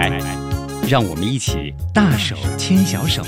脉，让我们一起大手牵小手。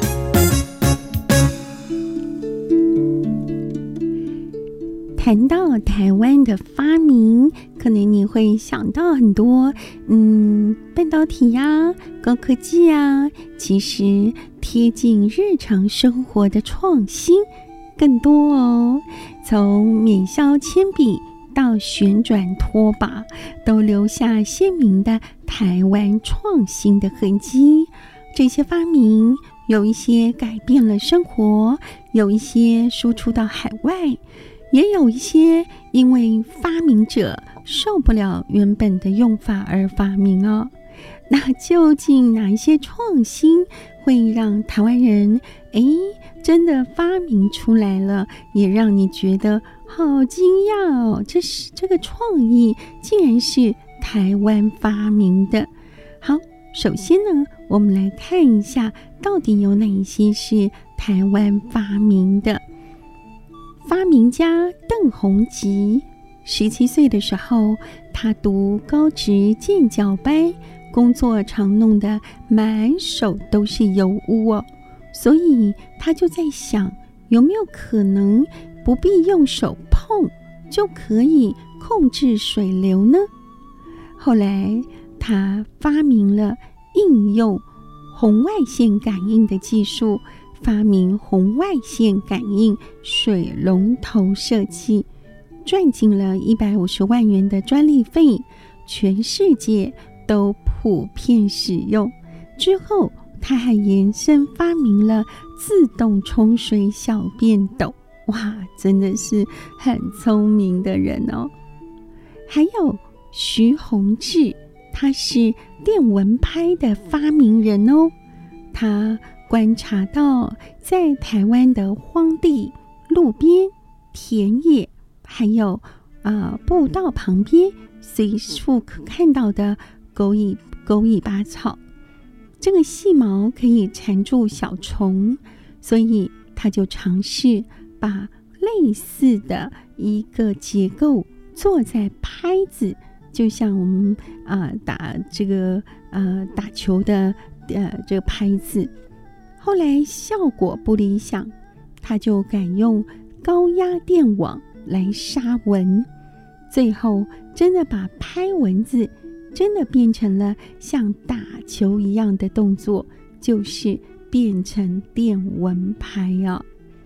谈到台湾的发明，可能你会想到很多，半导体呀、高科技呀，其实贴近日常生活的创新更多哦。从免削铅笔到旋转拖把，都留下鲜明的台湾创新的痕迹。这些发明有一些改变了生活，有一些输出到海外，也有一些因为发明者受不了原本的用法而发明哦。那究竟哪一些创新会让台湾人真的发明出来了，也让你觉得好惊讶哦？这个创意竟然是台湾发明的。好，首先呢，我们来看一下到底有哪一些是台湾发明的。发明家邓洪吉17岁的时候，他读高职建教班，工作常弄得满手都是油污哦，所以他就在想，有没有可能不必用手碰就可以控制水流呢？后来他发明了应用红外线感应的技术，发明红外线感应水龙头设计，赚进了150万元的专利费，全世界都普遍使用。之后他还延伸发明了自动冲水小便斗，哇，真的是很聪明的人哦。还有徐宏志，他是电蚊拍的发明人哦。他观察到在台湾的荒地、路边、田野，还有步道旁边随处可看到的狗尾巴草，这个细毛可以缠住小虫，所以他就尝试把类似的一个结构做在拍子，就像我们打球的这个拍子。后来效果不理想，他就改用高压电网来杀蚊，最后真的把拍蚊子真的变成了像打球一样的动作，就是变成电蚊拍哦。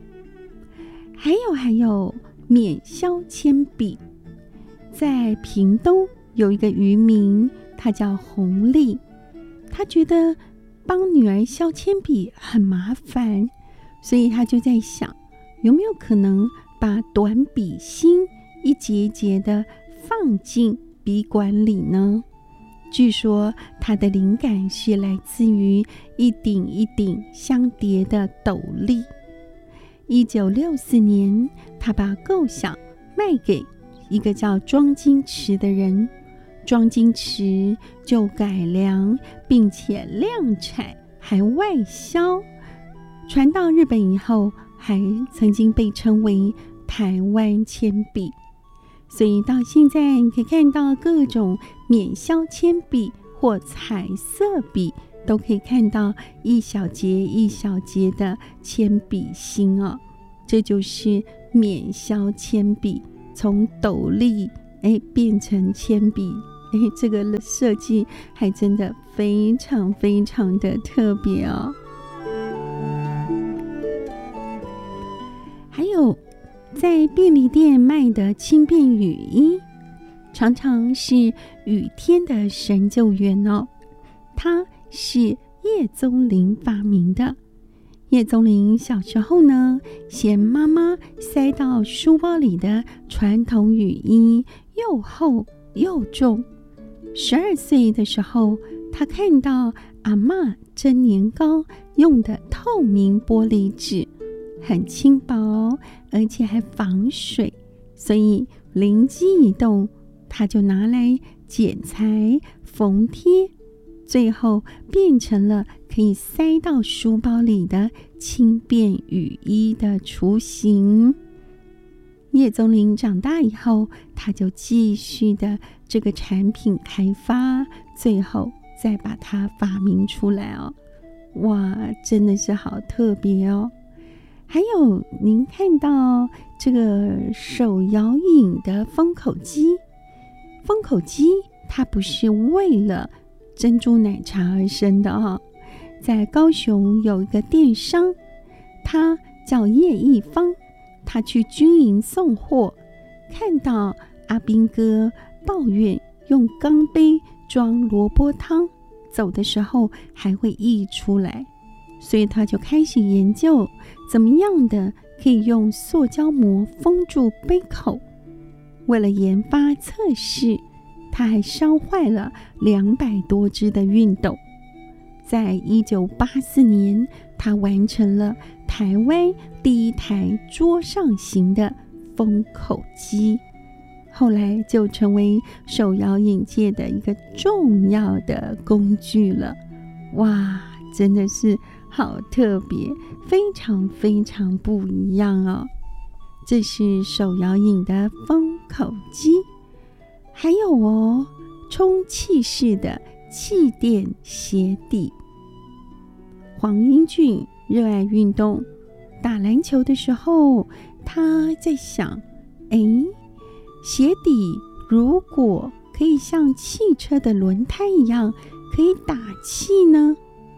还有免削铅笔，在屏东有一个渔民，他叫洪丽，他觉得帮女儿削铅笔很麻烦，所以他就在想，有没有可能把短笔芯一节一节的放进笔管里呢？据说他的灵感是来自于一顶一顶相叠的斗笠。1964年，他把构想卖给一个叫庄金池的人，庄金池就改良并且量产，还外销。传到日本以后，还曾经被称为台湾铅笔。所以到现在你可以看到各种免削铅笔或彩色笔，都可以看到一小节一小节的铅笔芯哦。这就是免削铅笔，从斗笠变成铅笔，这个设计还真的非常非常的特别哦。还有在便利店卖的轻便雨衣，常常是雨天的神救援哦。它是叶宗麟发明的。叶宗麟小时候呢，嫌妈妈塞到书包里的传统雨衣又厚又重。12岁的时候，他看到阿嬷蒸年糕用的透明玻璃纸，很轻薄，而且还防水，所以灵机一动，他就拿来剪裁缝贴，最后变成了可以塞到书包里的轻便雨衣的雏形。叶宗麟长大以后，他就继续的这个产品开发，最后再把它发明出来哦。哇，真的是好特别哦。还有您看到这个手摇饮的封口机，封口机它不是为了珍珠奶茶而生的哦。在高雄有一个电商，他叫叶一方，他去军营送货，看到阿兵哥抱怨用钢杯装萝卜汤，走的时候还会溢出来，所以他就开始研究怎么样的可以用塑胶膜封住杯口。为了研发测试，他还烧坏了200多只的熨斗。在1984年，他完成了台湾第一台桌上型的封口机，后来就成为手摇饮界的一个重要的工具了。哇，真的是好特别，非常非常不一样哦。这是手摇饮的封口机。还有哦，充气式的气垫鞋底。黄英俊热爱运动，打篮球的时候，他在想，鞋底如果可以像汽车的轮胎一样可以打气呢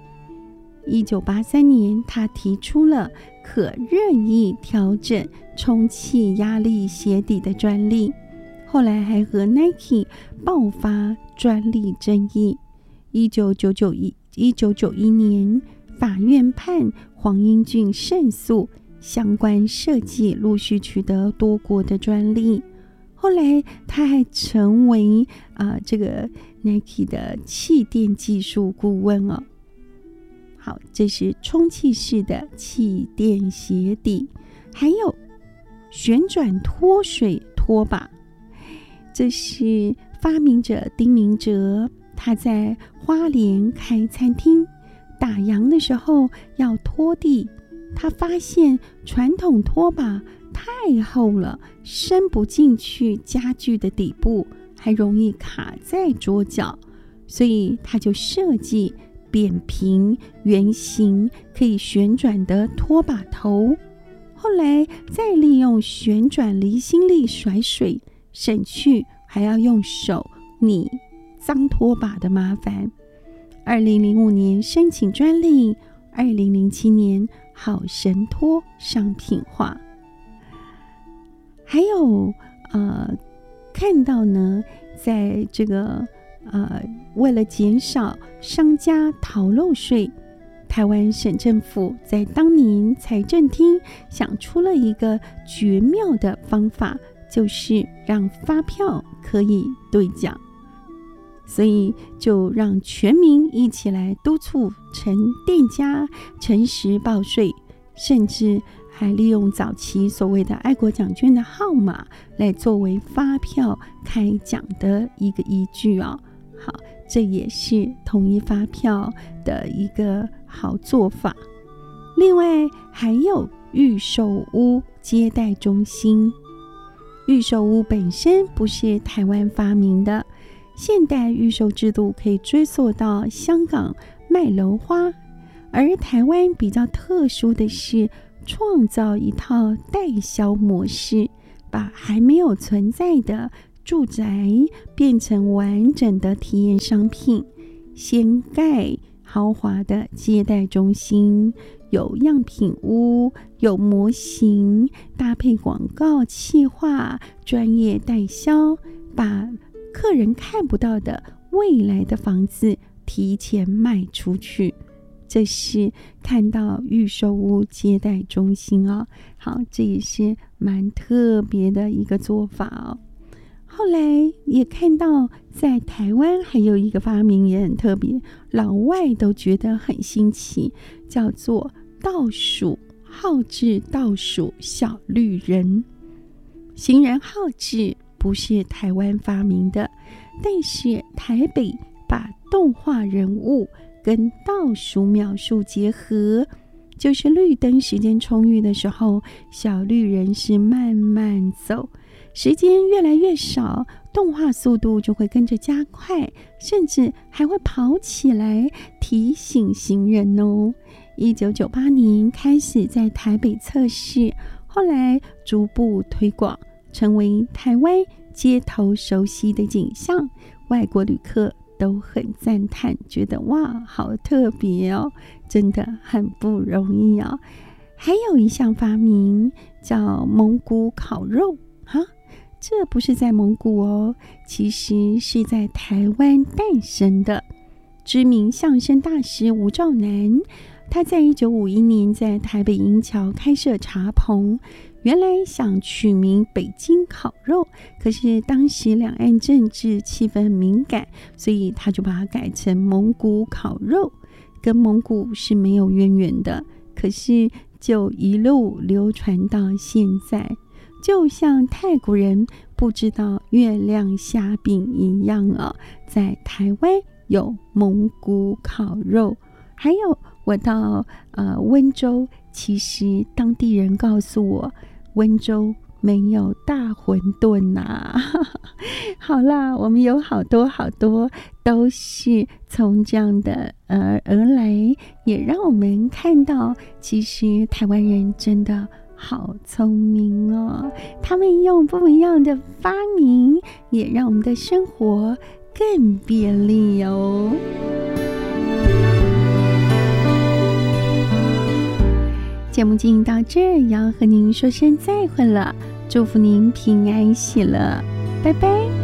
？1983年，他提出了可任意调整充气压力鞋底的专利，后来还和 Nike 爆发专利争议。1991年，法院判黄英俊胜诉，相关设计陆续取得多国的专利。后来他还成为这个 Nike 的气垫技术顾问哦。好，这是充气式的气垫鞋底。还有旋转脱水拖把，这是发明者丁明哲，他在花莲开餐厅，打烊的时候要拖地，他发现传统拖把太厚了，伸不进去家具的底部，还容易卡在桌角，所以他就设计扁平圆形可以旋转的拖把头。后来再利用旋转离心力甩水，省去还要用手拟脏拖把的麻烦。2005年申请专利，2007年好神拖商品化。还有看到呢，在这个为了减少商家逃漏税，台湾省政府在当年财政厅想出了一个绝妙的方法，就是让发票可以兑奖，所以就让全民一起来督促店家诚实报税，甚至还利用早期所谓的爱国奖券的号码来作为发票开奖的一个依据哦。好，这也是统一发票的一个好做法。另外还有预售屋接待中心。预售屋本身不是台湾发明的，现代预售制度可以追溯到香港卖楼花，而台湾比较特殊的是创造一套代销模式，把还没有存在的住宅变成完整的体验商品，先盖豪华的接待中心，有样品屋，有模型，搭配广告企划，专业代销，把客人看不到的未来的房子提前卖出去。这是看到预售屋接待中心哦。好，这也是蛮特别的一个做法哦。后来也看到在台湾还有一个发明也很特别，老外都觉得很新奇，叫做好志倒数小绿人。行人好志不是台湾发明的，但是台北把动画人物跟倒数秒数结合，就是绿灯时间充裕的时候，小绿人是慢慢走， 时间越来越少，动画速度就会跟着加快，甚至还会跑起来提醒行人哦。1998年开始在台北测试，后来逐步推广，成为台湾街头熟悉的景象，外国旅客都很赞叹，觉得哇，好特别哦，真的很不容易哦。还有一项发明叫蒙古烤肉哈，这不是在蒙古哦，其实是在台湾诞生的。知名相声大师吴兆南，他在1951年在台北银桥开设茶棚，原来想取名北京烤肉，可是当时两岸政治气氛很敏感，所以他就把它改成蒙古烤肉，跟蒙古是没有渊源的，可是就一路流传到现在，就像泰国人不知道月亮虾饼一样哦，在台湾有蒙古烤肉。还有我到温州，其实当地人告诉我，温州没有大馄饨啊。好啦，我们有好多都是从这样的而来，也让我们看到，其实台湾人真的好聪明哦，他们用不一样的发明，也让我们的生活更便利哦。节目进行到这儿，要和您说声再会了，祝福您平安喜乐，拜拜。